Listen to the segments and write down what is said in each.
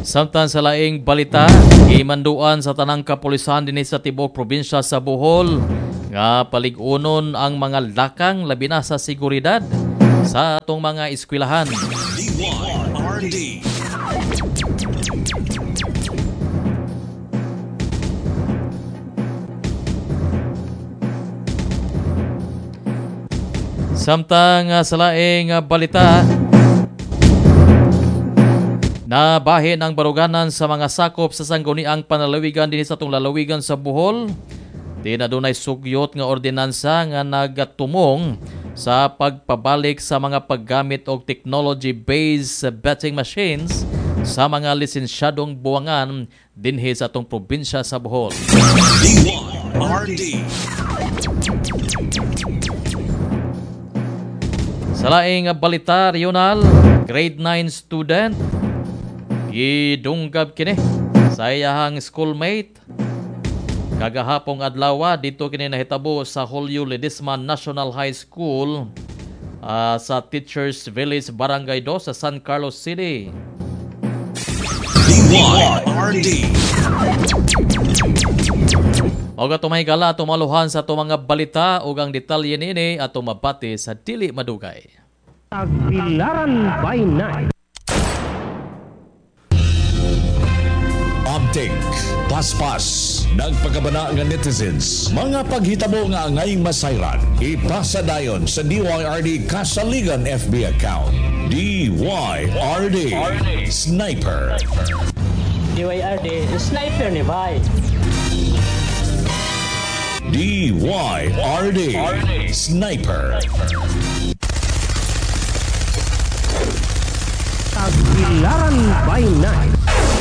Samtang sa laing balita, imanduan sa tanang kapulisan dinhi sa Tibok Probinsya sa Bohol nga paligunon ang mga lakang labi na sa seguridad sa atong mga eskwelahan. DYRD. Samtang sa laing balita, na bahin ang baruganan sa mga sakop sa sangguniang panalawigan dinhi sa atong lalawigan sa Bohol. Di na dunay sugyot nga ordinansa nga nagatumong sa pagpabalik sa mga paggamit og technology-based betting machines sa mga lisensyadong buwangan dinhi sa atong probinsya sa Bohol. DYRD. Sa laing balita regional, grade 9 student gidunggab kini sa iyahang schoolmate kagahapong adlaw dito kini nahitabo sa Julio Ledesma National High School sa Teachers Village Barangay 2 sa San Carlos City. DYRD. Og ato mahigala ato maluhan sa ato mga balita ug ang detalye niini ato mabati sa dili madugay. Tagbilaran by night. Update, paspas, nagpagabana nga netizens, mga paghitabo nga ngayong masayran, ipasa dayon sa DYRD Kasaligan FB account. DYRD Sniper. DYRD, sniper ni Bay. DYRD Sniper. Tagbilaran by night.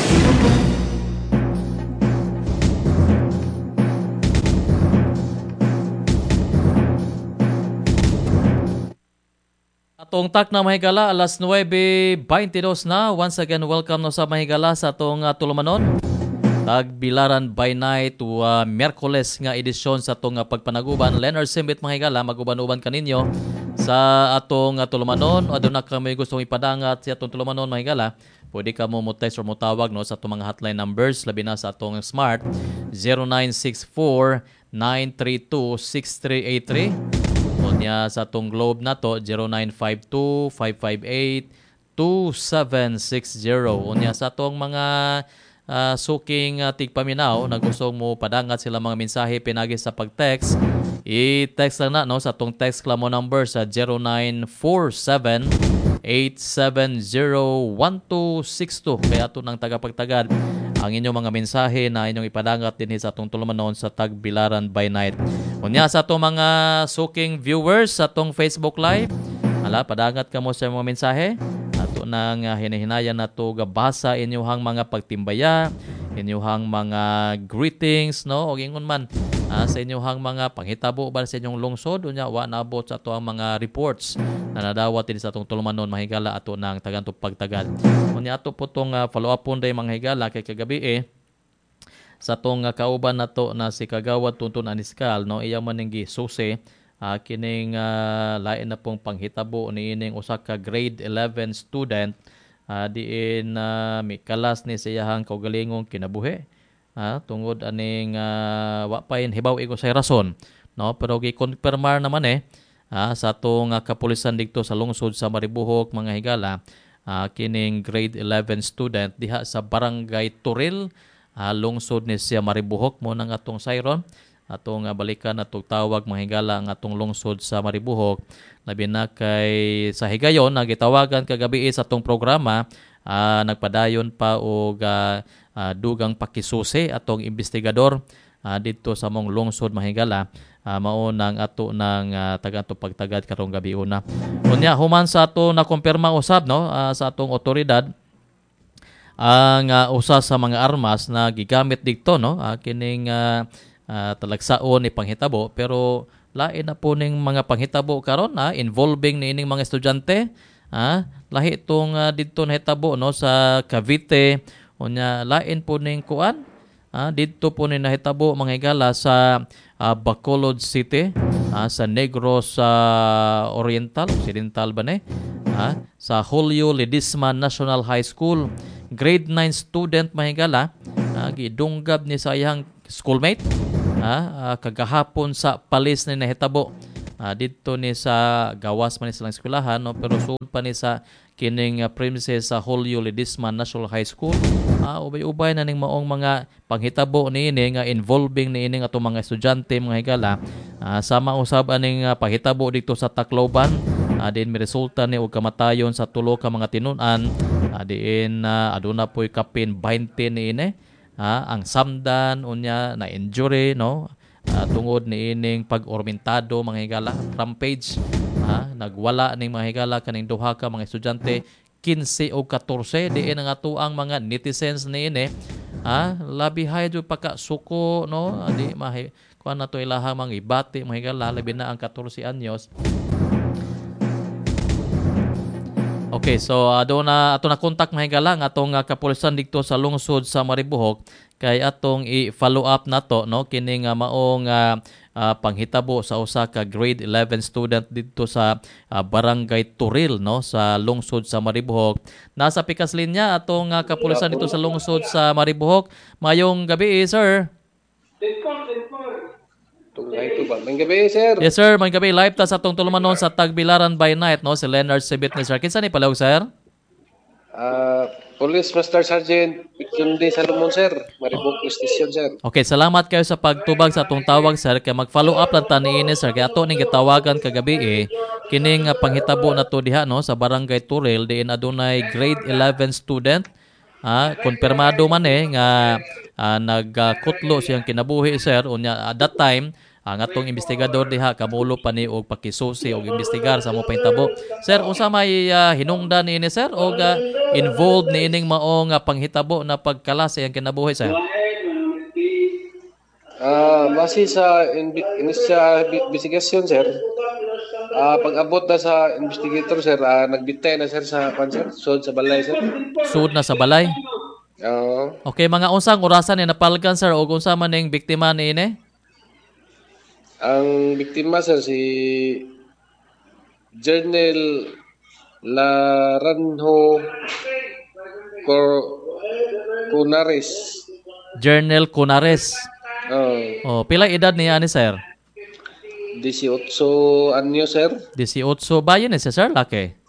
Atong tak na mahigala, alas 9:22 na. Once again, welcome no sa mahigala sa atong tulumanon. Tagbilaran by night to Miyerkules nga edisyon sa atong pagpanaguban. Leonard Simbit mahigala, maguban-uban kaninyo sa atong tulumanon. Aduna kami gustong ipadangat sa atong tulumanon mahigala. Pwede ka mo text or mo tawag no, sa atong mga hotline numbers, labi na sa atong smart 0964-932-6383. Unya sa atong globe na to 0952-558-2760. Unya sa atong mga suking tigpaminaw na gusto mo padangat sila mga mensahe pinagi sa pag-text, i-text lang na no, sa atong text klamo number sa 0947-870-1262. Kaya ito ng tagapagtagad ang inyong mga mensahe na inyong ipadangat din sa atong tulumanon sa Tagbilaran by Night. Unya sa atong mga suking viewers sa atong Facebook Live, padangat ka mo sa mga mensahe. Ato nang hinahinayan na to gabasa inyuhang mga pagtimbaya, inyuhang mga greetings, no? O ingon man sa inyuhang mga panghitabo ba sa inyong lungsod, unya wa naabot sa ato ang mga reports na nadawat din sa atong tulumanon mahigala ato nang taganto pagtagad. Unya ato po tong follow up punday mga higala kay kagabi sa atong kauban nato na si Kagawad Tuntun Aniskal, no? Iya man ning gisusi kining lain na pong panghitabo ni ining usa ka grade 11 student diin may kalas ni siyahang kaugalingong kinabuhi tungod aning wa pa hibaw igo sa rason, no? Pero gi-confirmar naman sa atong kapulisan dito sa lungsod sa Maribohok mga higala, kining grade 11 student diha sa Barangay Turil, lungsod ni siya Maribohok mo nang atong siron. Atong balikan atong tawag mga higala ang atong lungsod sa Maribohok. Labi na kay sa higayon nagitawagan kagabi sa atong programa, nagpadayon pa og dugang pakisusi atong investigador dito sa mong lungsod mga higala. Mao nang ato nang taganto pagtagad karong gabi una. Unya human sa ato na kumpirma usab no sa atong otoridad ang usa sa mga armas na gigamit dito no kining talagsaon ni panghitabo, pero lain na po ning mga panghitabo karon involving ni ining mga estudyante. Lahi itong dito nahitabo no sa Cavite, unya lain po ning kuan dito po ni nahitabo mga higala sa Bacolod City, sa Negros Occidental ba sa Julio Ledesma National High School. grade 9 student mahigala, gidunggab ni sa iyang schoolmate, kagahapon sa palis ni nahitabo. Dito ni sa gawas man ni silang eskwelahan, no, pero sud pa ni sa kining premises sa Julio Ledesma National High School. Ubay-ubay na ning maong mga panghitabo niini nga involving niini ato mga estudyante mga higala. Sama usab aning pahitabo dito sa Tacloban. Diin mi resulta ni og kamatayon sa tulo ka mga tinun-an. Diin aduna po'y kapin 20 niini. Ang samdan unya na injury, no, tungod ni ining pag-ormentado mga higala, rampage. Nagwala ning mga higala kaning duha ka mga estudyante 15 o 14. Diin ang ato ang mga netizens niini, labihay jud pagkasuko, no, di kuan nato ilahang mga ibati mga higala labi na ang 14 anyos. Okay, so ato na kontak mga higala nga atong kapulisan dito sa lungsod sa Maribohok kay atong i-follow up nato, no, kini nga maong panghitabo sa usa ka grade 11 student dito sa Barangay Turil, no, sa lungsod sa Maribohok. Nasa pikas linya atong kapulisan dito sa lungsod sa Maribohok. Mayong gabi, sir. Mayong gabi, sir. Yes, sir. Mayong gabi. Live ta sa atong tulumanon sa Tagbilaran by Night, no, si Leonard Sibit ni sir. Kinsa ni palawag, sir? Police Master Sergeant Kundi Salomon, sir. Maribohok Station, sir. Okay, salamat kayo sa pagtubag sa atong tawag, sir. Kaya mag-follow up lang ta niini, sir. Kaya ato ning gitawagan kagabi kining panghitabo na to diha, no, sa Barangay Turil, diin adunay grade 11 student. Konfirmado man nga nagkutlo siyang kinabuhi, sir. Unya at that time ang atong investigador diha kamulo pa ni og pakisusi og investigar sa mo pahitabo. Sir, unsa may hinungdan niini, sir, og involved niining maong panghitabo na pagkalas sa iyang kinabuhi, sir? Base sa investigation, sir, pag-abot na sa investigator, sir, nagbitay na, sir, sa sir, sud sa balay, sir. Sud na sa balay? Okay, mga unsang orasan ni napalgan, sir, og unsa man ning biktima niini? Ang biktima, sir, si Jernel Laranjo Cunares. Jernel Cunares. Pila edad niya ni, sir? 18 anyo, sir. 18 bayan ni, sir? Laki?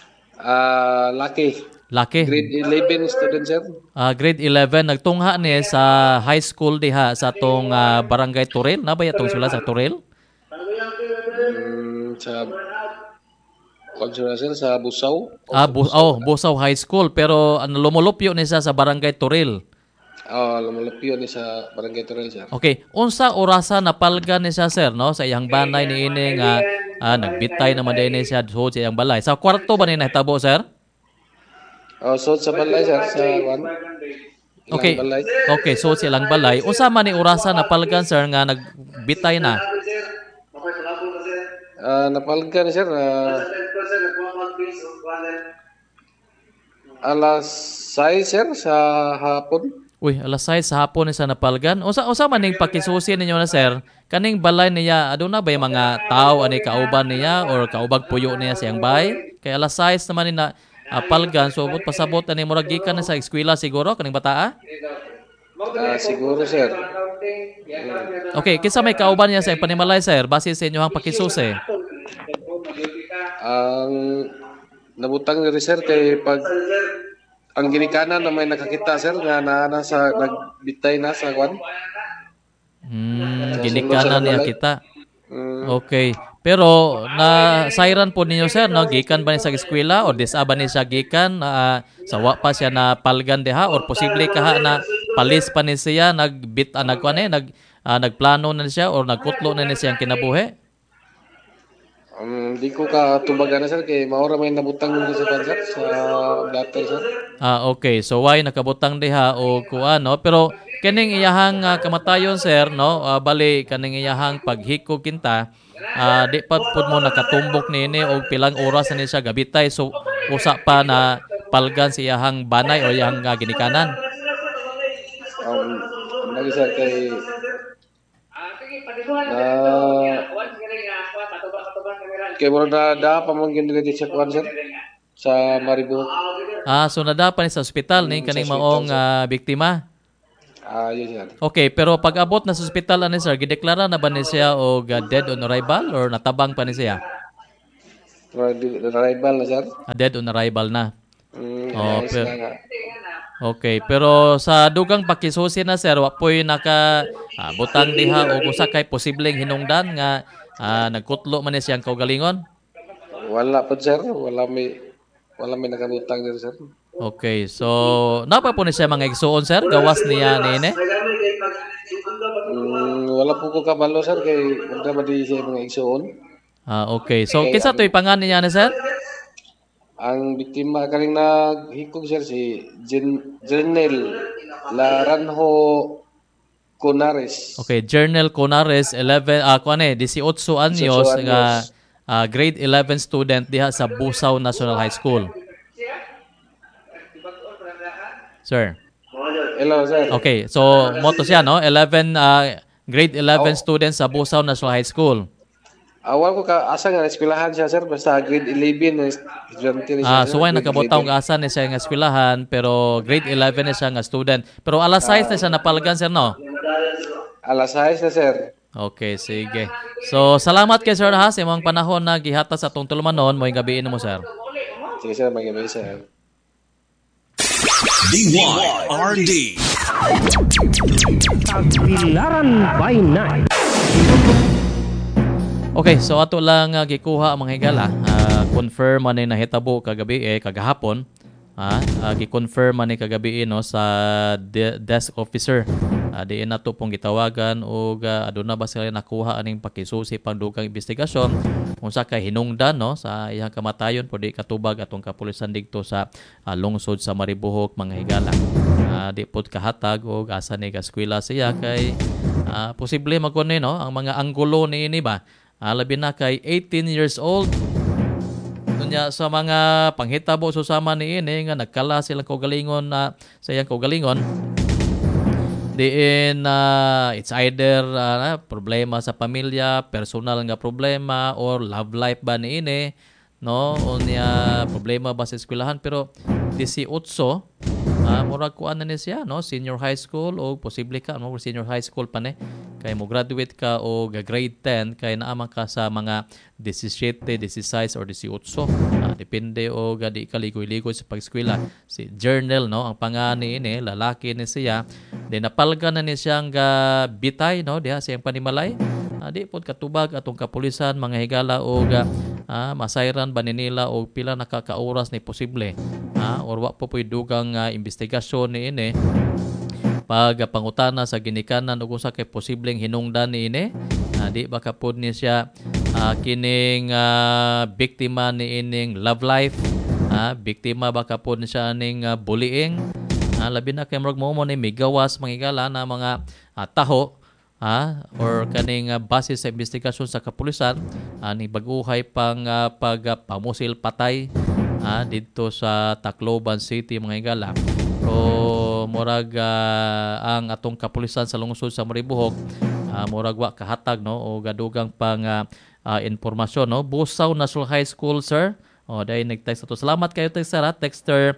Laki. Grade 11 student, sir. Grade 11. Nagtungha niya sa high school diha sa atong Barangay Turil. Nabay atong sila sa Turil? Sir, sa Busaw. Busaw High School. Pero lumulupyo niya sa Barangay Turil. Lumulupyo niya sa Barangay Turil, sir. Okay. Unsa orasa napalgan niya, sir, no, sa iyang banay ni ini nga nagbitay naman din niya sa iyang balay. Sa kwarto ba niya nahitabo, sir? So sa balay, sir, sa Okay. balay. Okay, so silang balay. Unsa man ni orasa napalgan, sir, nga nagbitay na? Napalgan, sir, alas 6, sir, sa hapon. Uy, alas 6 sa hapon ni sa napalgan. Unsa man ning pakisusi ninyo na, sir? Kaning balay niya, aduna ba yung mga tao ani kauban niya or kaubag puyo niya siyang bay? Kay alas 6 naman ni na palgan, so pasabot ani murag gikan na sa eskwela siguro kaning bataa? Siguro, sir. Okay, kinsa may kauban niya sa panimalay, sir, base sa inyohang pakisusi? Ang nabutang ni sir kay pag ang ginikanan na may nakakita, sir, nga nasa nagbitay na sa kwan. Ginikanan niya kita. Okay. Pero na sayran po ninyo, sir, no, gikan ba niya sa eskwela o disaba niya siya gikan sa wa pa siya na palgan diha or posible kaha na palis pa niya siya nagplano na siya or nagkutlo na niya siyang kinabuhi? Di ko ka tubagan na, sir, kay maura may nabutang nito sa sir, sa blatter, sir. Okay. So why nakabutang diha o kuan, no? Pero kaning iyahang kamatayon, sir, no, bali kaning iyahang paghiko kinta, di pa pud mo nakatumbok nini og pilang oras na siya gabitay, so usa pa na palgan sa iyahang banay o iyahang ginikanan. Lagi, sir, kay kay mo na pa mong ginigit sa kwan, sir, sa Maribohok. So nadapan ni sa ospital ni kaning sa maong ospital, biktima. Yun sir. Okay, pero pag abot na sa ospital ani sir, gideklara na ba ni siya og dead on arrival or natabang pa ni siya? Rival na sir. Dead on arrival na. Ayos pero, na nga. okay, pero sa dugang pakisusi na sir, wa po'y naka butang diha o usa kay posibleng hinungdan nga nagkutlo man ni siyang kaugalingon. Wala po sir. Wala may nakabutang din sir. Okay, so napa po ni siya mga igsuon sir, gawas niya nini? Wala po ko kabalo sir kay wala ba di siya mga igsoon. Okay, so kinsa to'y pangan niya ni sir? Ang biktima kaning naghikog sir si Jernel Laranjo Conares. Okay, Journal Conares 18 anyos 18 nga anyos. grade 11 student diha sa Busaw National High School. Sir. Hello sir. Okay, so moto siya no, 11 grade 11 student sa Busaw National High School. Awal ko ka asa nga eskwelahan siya sir basta grade 11 na estudyante ni siya. So why grade nakabutaw 11. nga asa ni siya nga eskwelahan pero grade 11 na siya nga student. Pero alas 6 na siya napalgan sir no. Alas 6 na sir. Okay, sige. So salamat kay Sir ha sa imong panahon na gihata sa atong tulumanon mo'y gabiin mo sir. Sige sir, mag-ibig sir. DYRD. Tagbilaran by night. Okay, so ato lang gikuha ang mga higala. Confirm man ni nahitabo kagabi kagahapon. Gi-confirm man ni kagabi no sa desk officer. Diin nato pong gitawagan og aduna ba sila nakuha aning pakisusi pang dugang investigasyon unsa kay hinungdan no sa iyang kamatayon pwede katubag atong kapulisan didto sa lungsod sa Maribohok mga higala. Di pod kahatag og asa ni eskwela siya kay posible magkon ni no ang mga anggulo niini ba. Labi na kay 18 years old. Dunya sa mga panghitabo susama niini nga nagkala sila kaugalingon sa iyang kaugalingon. Diin it's either problema sa pamilya, personal nga problema or love life ba niini no unya problema ba sa eskwelahan pero 18 murag kuan na ni siya no senior high school o posible ka mo senior high school pa ni kay mo graduate ka o grade 10 kay naama ka sa mga 17, 16 or 18 depende o gadi ka ligoy-ligoy sa pag-eskwela si Journal no ang pangani ini lalaki ni siya di napalgan na ni siyang bitay no diha siyang panimalay di pod katubag atong kapulisan mga higala og masayran ba nila og pila nakakauras ni posible or wa po dugang investigasyon ni ini pag pangutana sa ginikanan ug usa kay posibleng hinungdan ni ini di baka pod ni siya kining biktima ni ining love life biktima baka pod ni siya ning bullying labi na kay murag mo ni migawas mangigala na mga taho or kaning base sa investigasyon sa kapulisan ni baguhay pang pagpamusil patay dito sa Tacloban City mga higala. So murag ang atong kapulisan sa lungsod sa Maribohok murag wa kahatag no o gadugang pang informasyon no. Busaw National High School sir. Dahil nag-text ito. Salamat kayo texter Texter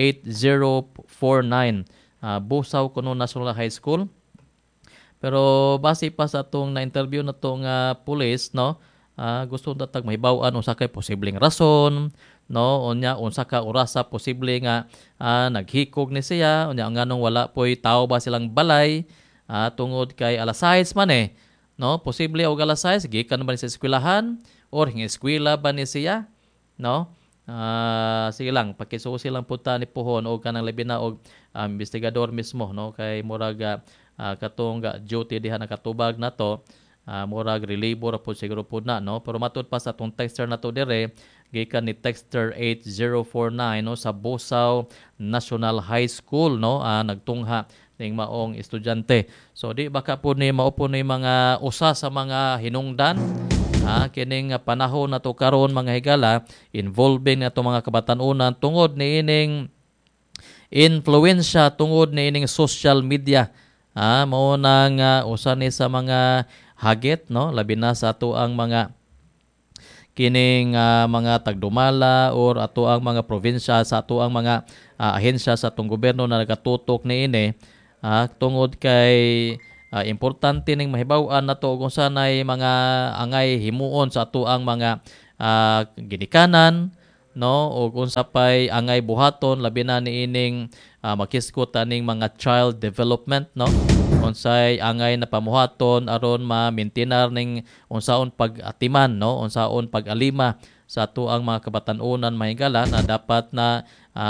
8049. Busaw kuno National High School. Pero base pa sa atong na-interview na tong police no, gusto natag mahibaw-an unsa kay posibleng rason no unya unsa ka orasa posible nga naghikog ni siya unya nganong wala poy tao ba silang balay tungod kay alas 6 man no posible og alas 6 gikan ba ni sa eskwelahan or hing eskwela ba ni siya no sige lang pakisusi lang punta ni puhon og kanang labi na og investigador mismo no kay murag katong duty diha nakatubag nato murag relievo ra po siguro po na no pero matud pa sa atong texter nato dire gikan ni texter 8049 no sa Busaw National High School no nagtungha ning maong estudyante so di baka po ni maupo ni mga usa sa mga hinungdan kining panahon nato karon mga higala involving nato mga kabatan-onan tungod ni ining influensya tungod ni ining social media mao nang usa ni sa mga hagit no labi na sa ato ang mga kining mga tagdumala or ato ang mga probinsya sa ato ang mga ahensya sa atong gobyerno na nagatutok niini tungod kay importante ning mahibaw-an nato kung sanay mga angay himuon sa ato ang mga ginikanan, no, o kung sapay angay buhaton labi na niining makiskot aning mga child development, no, unsay angay na pamuhaton aron ma-maintinar ning unsaon pag-atiman, no, unsaon pag-alima sa ato ang mga kabatan-unan mahigala na dapat na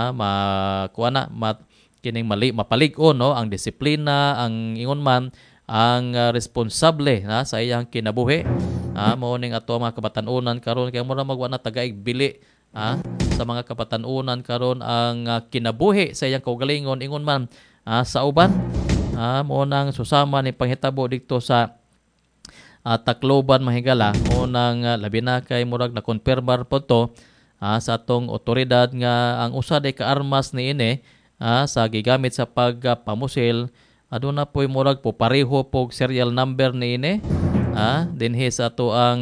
kining mapalig-on, no, ang disiplina, ang ingon man ang responsable sa iyang kinabuhi. Mao ning ato mga kabatan-unan karon kay mura magwa na tagaig bili sa mga kabatan-unan karon ang kinabuhi sa iyang kaugalingon ingon man sa uban. Mao nang susama ni panghitabo dito sa Tacloban mahigala, mao nang labi na kay murag na konfirmar po to sa atong otoridad nga ang usa day ka-armas niini sa gigamit sa pagpamusil aduna po'y murag po pareho po serial number niini dinhi sa ato ang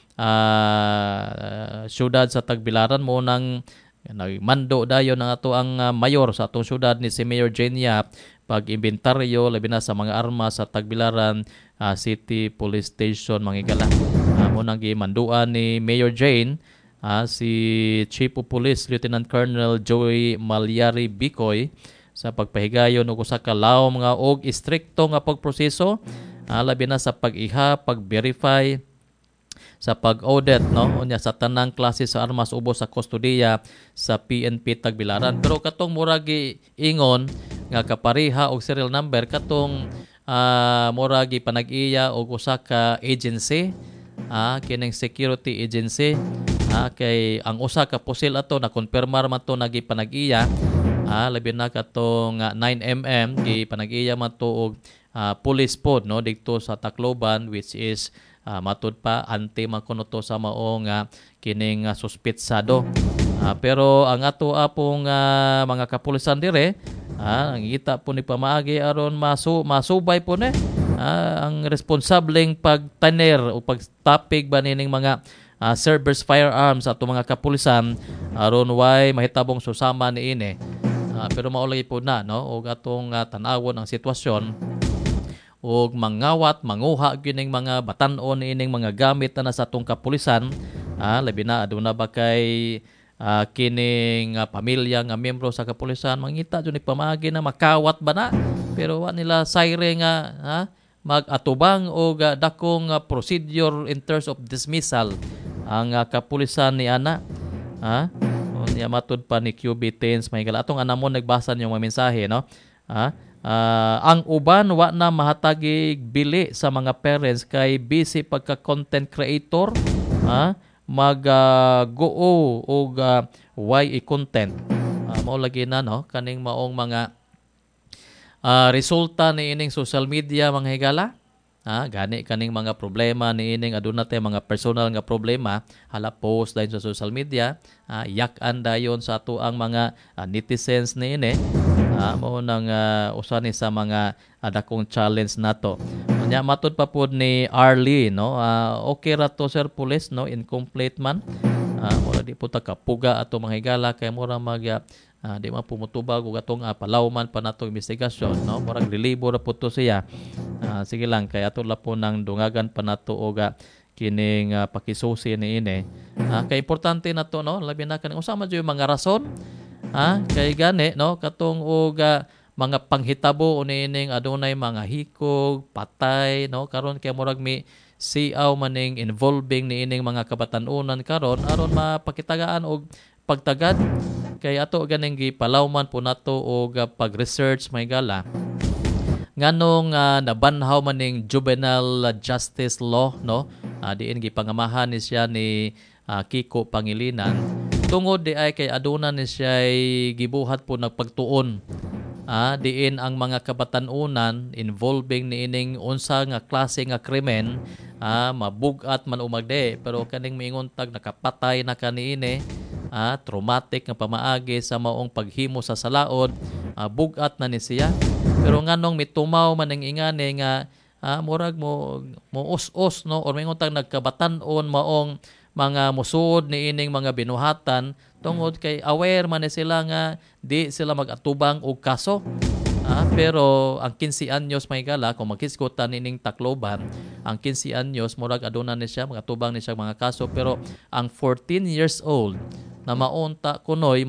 syudad sa Tagbilaran. Mo nang nagmando dayon ang ato ang mayor sa atong syudad ni si Mayor Jane Yap pag-inventaryo labi na sa mga armas sa Tagbilaran City Police Station manghigala. Mo nang gimanduan ni Mayor Jane si Chief of Police Lieutenant Colonel Joey Malyari Bicoy sa pagpahigayon og usa ka lawom nga og istrikto nga pagproseso labi na sa pag-iha, pag-verify, sa pag-audit, no, unya sa tanang klase sa armas ubos sa kustodiya sa PNP Tagbilaran. Pero katong muragi ingon nga kapareha og serial number katong muragi panag-iya og usa ka agency, kining security agency, kay ang usa ka pusil ato na konfirmar man to nagipanag-iya, labi na katong 9mm gipanag-iya man to og police pod, no, dito sa Tacloban, which is matud pa anti man kuno to sa mao nga kining suspetsado. Pero ang ato apong mga kapulisan dire ang kita po ni pamaagi aron masubay po ni ang responsableng pagtaner o pagtapig ba nining mga servers firearms ato mga kapulisan aron way mahitabong susama niini. Pero maulay po na, no, og atong tan-awon ang sitwasyon og mangawat manguha gining mga batan-on ining mga gamit na sa atong kapulisan, labi na aduna ba kay kining pamilya nga miyembro sa kapulisan mangita jud ni pamaagi na makawat ba na pero wa nila sayre nga mag-atubang og dakong procedure in terms of dismissal ang kapulisan ni ana. Niya matud pa ni QB Teens mahigala atong anamon nagbasa yung mga mensahe, no, ang uban wa na mahatagi bili sa mga parents kay busy pagka content creator, mag-go og YE content. Mao lagi na, no, kaning maong mga resulta ni ining social media mga higala. Gani kaning mga problema ni ining aduna tay mga personal nga problema hala post dayon sa social media, yak-an dayon sa ato ang mga netizens ni ini. Mao nang usa ni sa mga dakong challenge nato. Nya matud pa pud ni Arlie, no, okay ra to sir police, no, incomplete man. Mura di po ta kapuga ato mga higala kay mura di man pumutubag og atong palawman pa nato investigasyon, no, murag relibo ra pud to siya. Sige lang kay ato la po nang dungagan pa nato og kining pakisusi ni ini. Kay importante nato, no, labi na kaning usama jud mga rason. Kay gani, no, katong og mga panghitabo unining adunay mga hikog, patay, no, karon kay murag mi siaw maning involving ni ining mga kabatan-unan karon aron mapakitagaan og pagtagad kay ato ganing gipalawman po nato og pag-research mahigala nganong nabanhaw maning juvenile justice law, no, diin gipangamahan ni siya ni Kiko Pangilinan tungod di ay kay aduna ni siya gibuhat po nagpagtuon diin ang mga kabatan-unan involving ni ining unsa nga klase nga krimen mabugat man umagde pero kaning miingon tag nakapatay na kaniini, traumatic nga pamaagi sa maong paghimo sa salaod, bugat na ni siya pero nganong mitumaw man ang ingani nga murag mo us-us, no, or miingon tag nagkabatan-on maong mga musud ni ining mga binuhatan tungod kay aware man ni sila nga di sila magatubang og kaso. Pero ang 15 anyos may gala kung makisgutan ining Tacloban, ang 15 anyos murag aduna ni siya magatubang ni siya mga kaso, pero ang 14 years old na maunta kunoy